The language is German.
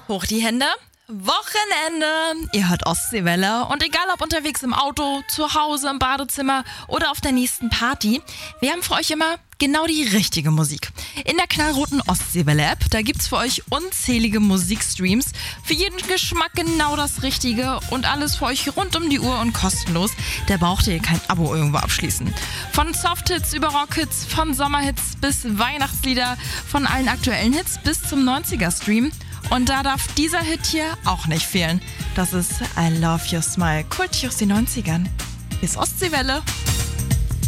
Hoch die Hände. Wochenende. Ihr hört Ostseewelle und egal ob unterwegs im Auto, zu Hause, im Badezimmer oder auf der nächsten Party, wir haben für euch immer genau die richtige Musik. In der knallroten Ostseewelle-App, da gibt's für euch unzählige Musikstreams, für jeden Geschmack genau das Richtige und alles für euch rund um die Uhr und kostenlos. Da braucht ihr kein Abo irgendwo abschließen. Von Softhits über Rockhits, von Sommerhits bis Weihnachtslieder, von allen aktuellen Hits bis zum 90er-Stream. Und da darf dieser Hit hier auch nicht fehlen. Das ist I Love Your Smile, kultig aus den 90ern. Hier ist Ostseewelle.